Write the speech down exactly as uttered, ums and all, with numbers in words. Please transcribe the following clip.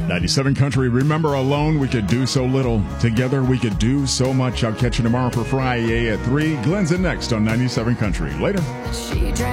ninety-seven Country. Remember, alone we could do so little. Together we could do so much. I'll catch you tomorrow for Friday at three. Glenn's in next on ninety-seven Country. Later. She drank